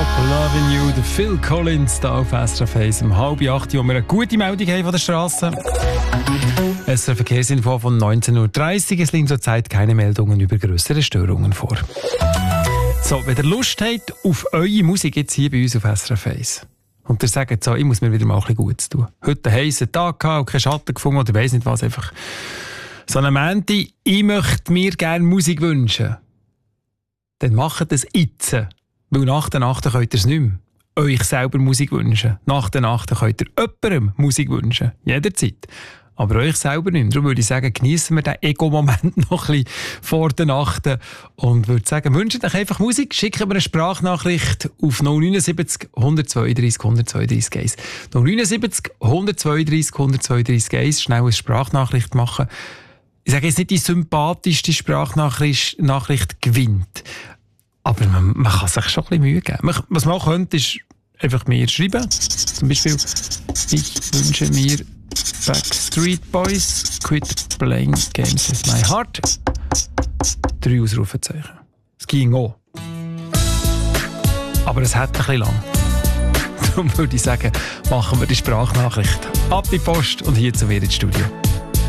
Loving You, der Phil Collins hier auf SRF 1 um 7:30, wo wir eine gute Meldung haben von der Straße. SRF Verkehrsinfo von 19:30 Uhr. Es liegen zurzeit keine Meldungen über grössere Störungen vor. So, wenn ihr Lust habt auf eure Musik jetzt hier bei uns auf SRF 1 und ihr sagt so, ich muss mir wieder mal ein bisschen Gutes tun. Heute einen heissen Tag gehabt und keinen Schatten gefunden oder weiss nicht was, einfach so eine Mänti, ich möchte mir gerne Musik wünschen. Dann macht es jetzt. Weil nach der Nacht könnt ihr es nicht mehr. Euch selber Musik wünschen. Nach der Nacht könnt ihr jemandem Musik wünschen. Jederzeit. Aber euch selber nicht mehr. Darum würde ich sagen, geniessen wir den Ego-Moment noch ein bisschen vor der Nacht. Und würde sagen, wünscht euch einfach Musik. Schickt mir eine Sprachnachricht auf 079 132 132 1. 079 132 132 1. Schnell eine Sprachnachricht machen. Ich sage jetzt nicht, die sympathischste Sprachnachricht gewinnt. Aber man kann sich schon ein bisschen Mühe geben. Was man auch könnte, ist einfach mir schreiben. Zum Beispiel, ich wünsche mir Backstreet Boys, Quit Playing Games with My Heart. 3 Ausrufezeichen. Es ging auch. Aber es hat ein bisschen lang. Darum würde ich sagen, machen wir die Sprachnachricht ab die Post und hier zu mir ins Studio.